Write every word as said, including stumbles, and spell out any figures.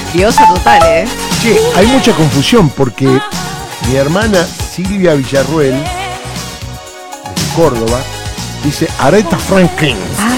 Diosa total, ¿eh? Che, hay mucha confusión porque mi hermana Silvia Villarruel, de Córdoba, dice Aretha Franklin. Ah,